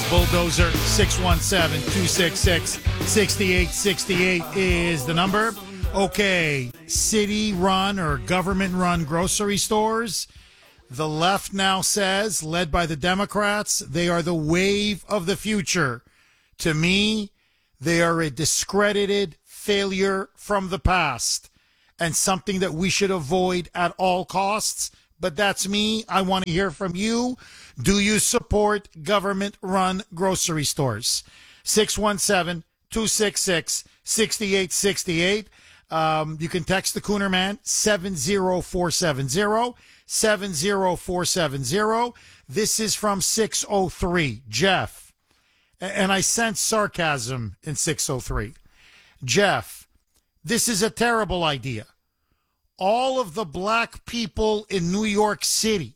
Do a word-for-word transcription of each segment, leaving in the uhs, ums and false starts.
Bulldozer. Six one seven, two six six, six eight six eight is the number. Okay, city-run or government-run grocery stores. The left now says, led by the Democrats, they are the wave of the future. To me, they are a discredited failure from the past and something that we should avoid at all costs. But that's me. I want to hear from you. Do you support government-run grocery stores? six one seven, two six six, six eight six eight. Um, you can text the Cooner Man, seven zero four seven zero, seven zero four seven zero. This is from six oh three. Jeff. And I sense sarcasm in six oh three. Jeff, this is a terrible idea. All of the black people in New York City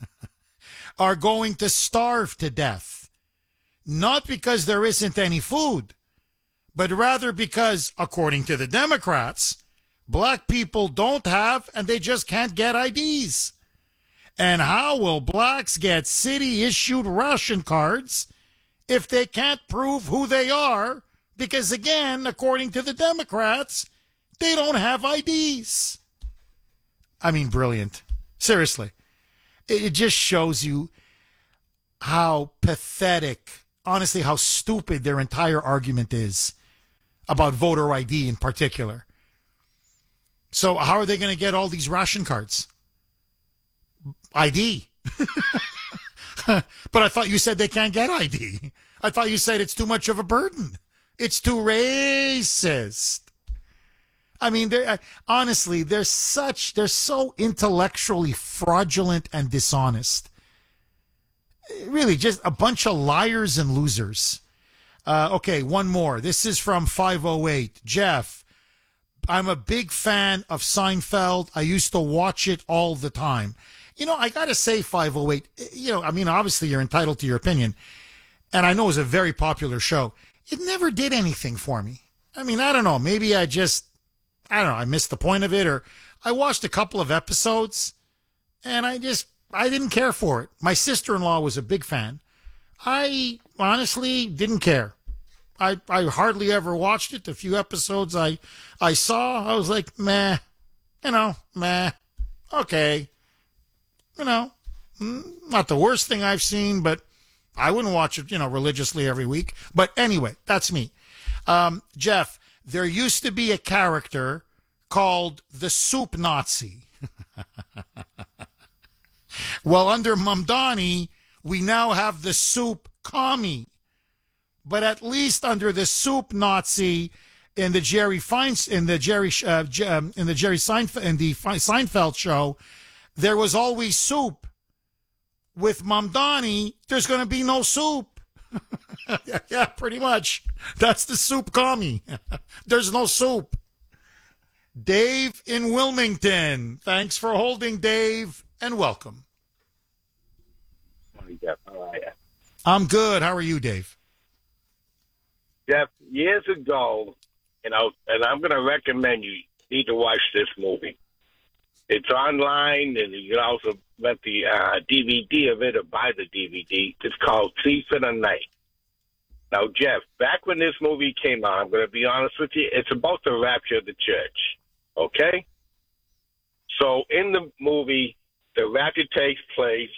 are going to starve to death. Not because there isn't any food, but rather because, according to the Democrats, black people don't have and they just can't get I Ds. And how will blacks get city-issued ration cards if they can't prove who they are? Because, again, according to the Democrats, they don't have I Ds. I mean, brilliant. Seriously. It just shows you how pathetic, honestly, how stupid their entire argument is about voter I D in particular. So how are they going to get all these ration cards? I D. But I thought you said they can't get I D. I thought you said it's too much of a burden. It's too racist. I mean, they're, honestly, they're such, they're so intellectually fraudulent and dishonest. Really, just a bunch of liars and losers. Uh, okay, one more. This is from five oh eight. Jeff, I'm a big fan of Seinfeld. I used to watch it all the time. You know, I got to say, five oh eight, you know, I mean, obviously you're entitled to your opinion. And I know it's a very popular show. It never did anything for me. I mean, I don't know. Maybe I just, I don't know, I missed the point of it, or I watched a couple of episodes and I just, I didn't care for it. My sister-in-law was a big fan. I honestly didn't care. I, I hardly ever watched it. The few episodes I, I saw, I was like, meh, you know, meh, okay. You know, not the worst thing I've seen, but I wouldn't watch it, you know, religiously every week. But anyway, that's me. Um, Jeff, there used to be a character called the Soup Nazi. Well, under Mamdani, we now have the Soup Commie. But at least under the Soup Nazi in the Jerry Feins in the Jerry uh, in the Jerry Seinfeld in the Seinfeld show, there was always soup. With Mamdani, there's going to be no soup. yeah, yeah, pretty much. That's the Soup Commie. There's no soup. Dave in Wilmington. Thanks for holding, Dave, and welcome. Morning, Jeff. How are you? I'm good. How are you, Dave? Jeff, years ago, you know, and I'm going to recommend you need to watch this movie. It's online, and you can also rent the uh, D V D of it or buy the D V D. It's called Thief in the Night. Now, Jeff, back when this movie came out, I'm going to be honest with you, it's about the rapture of the church, okay? So in the movie, the rapture takes place.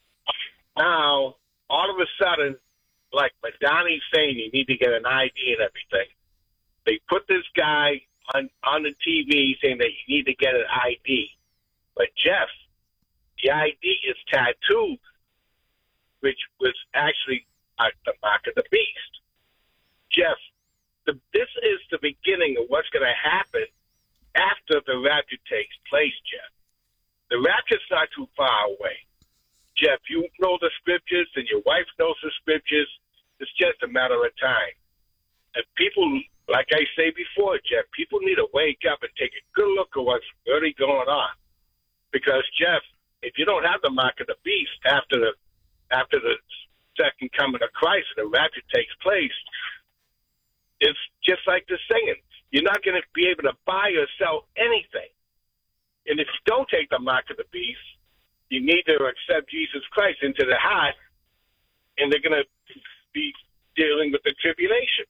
Now, all of a sudden, like Madani's saying, you need to get an I D and everything. They put this guy on, on the T V saying that you need to get an I D. But, Jeff, the I D is tattooed, which was actually uh, the mark of the beast. Jeff, the, this is the beginning of what's going to happen after the rapture takes place, Jeff. The rapture's not too far away. Jeff, you know the scriptures, and your wife knows the scriptures. It's just a matter of time. And people, like I say before, Jeff, people need to wake up and take a good look at what's really going on. Because, Jeff, if you don't have the mark of the beast after the after the second coming of Christ and the rapture takes place, it's just like the singing. You're not going to be able to buy or sell anything. And if you don't take the mark of the beast, you need to accept Jesus Christ into the heart, and they're going to be dealing with the tribulation.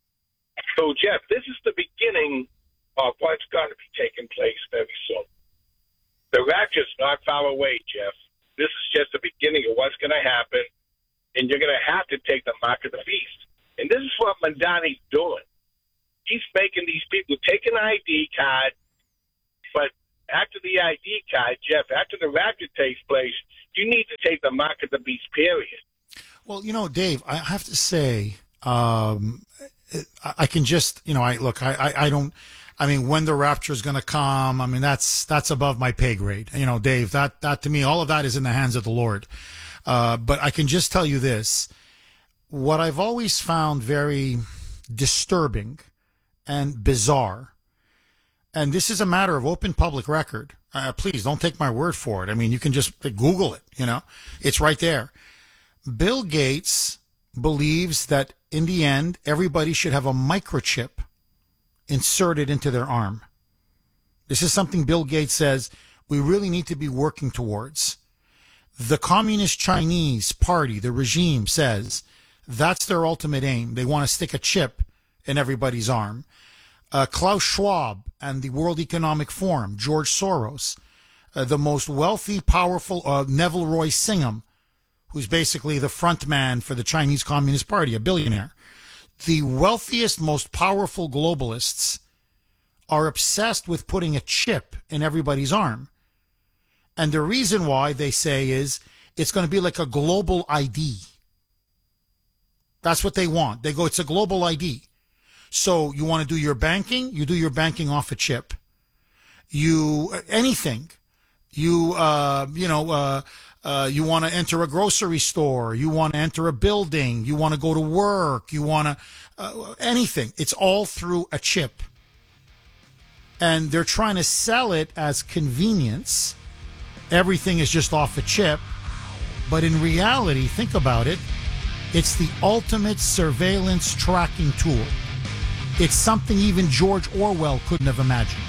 So, Jeff, this is the beginning of what's going to be taking place very soon. The rapture's not far away, Jeff. This is just the beginning of what's going to happen, and you're going to have to take the mark of the beast. And this is what Mandani's doing. He's making these people take an I D card, but after the I D card, Jeff, after the rapture takes place, you need to take the mark of the beast, period. Well, you know, Dave, I have to say, um, I can just, you know, I look, I, I, I don't, I mean, when the rapture is going to come, I mean, that's, that's above my pay grade. You know, Dave, that, that to me, all of that is in the hands of the Lord. Uh, but I can just tell you this, what I've always found very disturbing and bizarre, and this is a matter of open public record. Uh, please don't take my word for it. I mean, you can just Google it, you know, it's right there. Bill Gates believes that in the end, everybody should have a microchip inserted into their arm. This is something Bill Gates says we really need to be working towards. The Communist Chinese Party, the regime, says that's their ultimate aim. They want to stick a chip in everybody's arm. Uh, Klaus Schwab and the World Economic Forum, George Soros, uh, the most wealthy, powerful, uh, Neville Roy Singham, who's basically the front man for the Chinese Communist Party, a billionaire. The wealthiest, most powerful globalists are obsessed with putting a chip in everybody's arm. And the reason why, they say, is it's going to be like a global I D. That's what they want. They go, it's a global I D. So you want to do your banking, you do your banking off a chip. You, anything. You, uh, you know, uh, uh, you want to enter a grocery store, you want to enter a building, you want to go to work, you want to, uh, anything. It's all through a chip. And they're trying to sell it as convenience. Everything is just off a chip. But in reality, think about it, it's the ultimate surveillance tracking tool. It's something even George Orwell couldn't have imagined.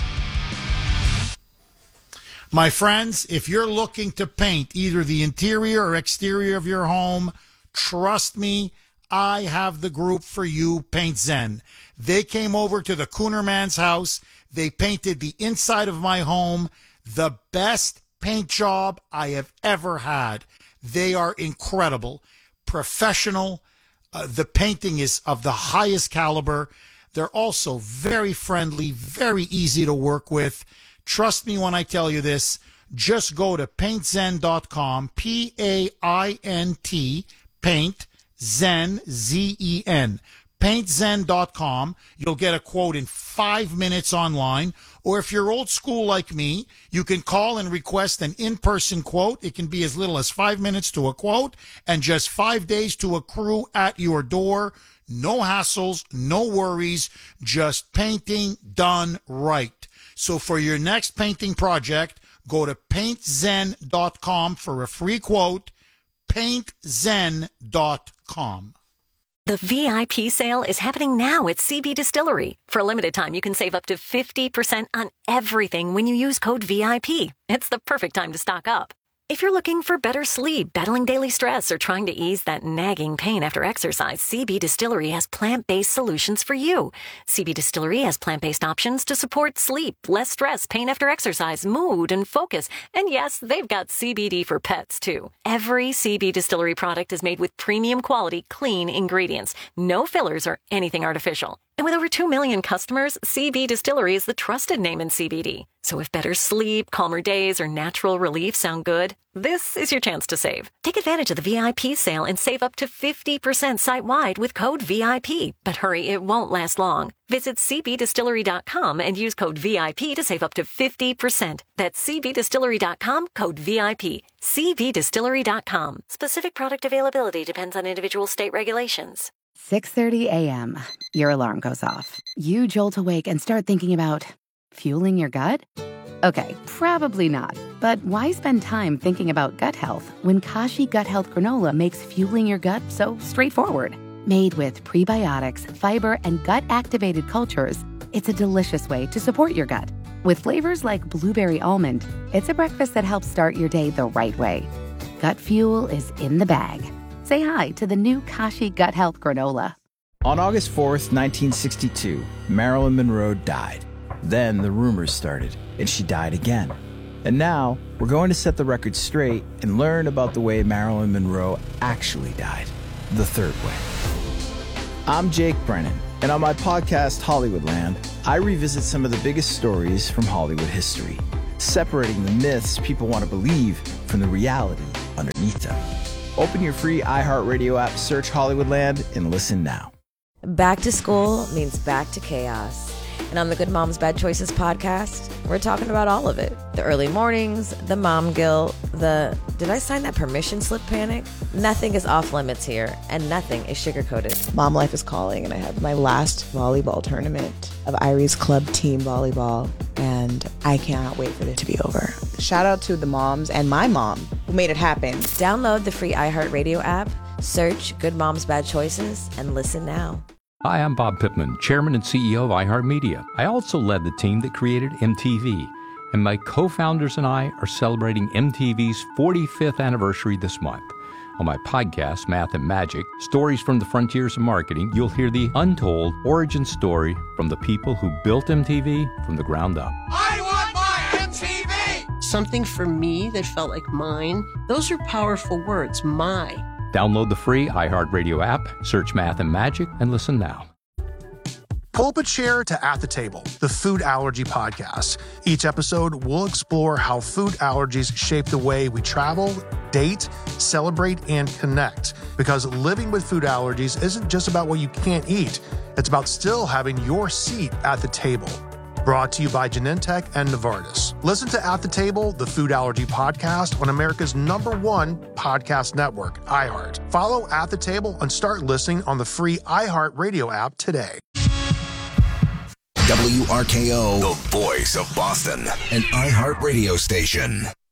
My friends, if you're looking to paint either the interior or exterior of your home, trust me, I have the group for you, Paint Zen. They came over to the Coonerman's house. They painted the inside of my home. The best paint job I have ever had. They are incredible, professional. Uh, the painting is of the highest caliber. They're also very friendly, very easy to work with. Trust me when I tell you this. Just go to paint zen dot com, P A I N T, Paint, Zen, Z E N, paint zen dot com. You'll get a quote in five minutes online. Or if you're old school like me, you can call and request an in-person quote. It can be as little as five minutes to a quote and just five days to a crew at your door. No hassles, no worries, just painting done right. So for your next painting project, go to paint zen dot com for a free quote, paint zen dot com. The V I P sale is happening now at C B Distillery. For a limited time, you can save up to fifty percent on everything when you use code V I P. It's the perfect time to stock up. If you're looking for better sleep, battling daily stress, or trying to ease that nagging pain after exercise, C B Distillery has plant-based solutions for you. C B Distillery has plant-based options to support sleep, less stress, pain after exercise, mood, and focus. And yes, they've got C B D for pets, too. Every C B Distillery product is made with premium quality, clean ingredients. No fillers or anything artificial. And with over two million customers, C B Distillery is the trusted name in C B D. So if better sleep, calmer days, or natural relief sound good, this is your chance to save. Take advantage of the V I P sale and save up to fifty percent site-wide with code V I P. But hurry, it won't last long. Visit c b distillery dot com and use code V I P to save up to fifty percent. That's c b distillery dot com, code V I P. c b distillery dot com. Specific product availability depends on individual state regulations. six thirty a.m. Your alarm goes off. You jolt awake and start thinking about fueling your gut? Okay, probably not. But why spend time thinking about gut health when Kashi Gut Health Granola makes fueling your gut so straightforward? Made with prebiotics, fiber, and gut-activated cultures, it's a delicious way to support your gut. With flavors like blueberry almond, it's a breakfast that helps start your day the right way. Gut fuel is in the bag. Say hi to the new Kashi Gut Health Granola. On August fourth, nineteen sixty-two, Marilyn Monroe died. Then the rumors started, and she died again. And now, we're going to set the record straight and learn about the way Marilyn Monroe actually died, the third way. I'm Jake Brennan, and on my podcast, Hollywoodland, I revisit some of the biggest stories from Hollywood history, separating the myths people want to believe from the reality underneath them. Open your free iHeartRadio app, search Hollywoodland, and listen now. Back to school means back to chaos. And on the Good Moms Bad Choices podcast, we're talking about all of it. The early mornings, the mom guilt, the did I sign that permission slip panic? Nothing is off limits here, and nothing is sugar-coated. Mom life is calling, and I have my last volleyball tournament of Irie's Club team volleyball, and I cannot wait for it to be over. Shout out to the moms and my mom who made it happen. Download the free iHeartRadio app, search Good Moms Bad Choices, and listen now. Hi, I'm Bob Pittman, Chairman and C E O of iHeartMedia. I also led the team that created M T V, and my co-founders and I are celebrating M T V's forty-fifth anniversary this month. On my podcast, Math and Magic, Stories from the Frontiers of Marketing, you'll hear the untold origin story from the people who built M T V from the ground up. I want my M T V! Something for me that felt like mine. Those are powerful words, my. Download the free iHeartRadio app, search Math and Magic, and listen now. Pull up a chair to At the Table, the food allergy podcast. Each episode, we'll explore how food allergies shape the way we travel, date, celebrate, and connect. Because living with food allergies isn't just about what you can't eat. It's about still having your seat at the table. Brought to you by Genentech and Novartis. Listen to At the Table, the food allergy podcast on America's number one podcast network, iHeart. Follow At the Table and start listening on the free iHeartRadio app today. W R K O, the voice of Boston, an iHeart radio station.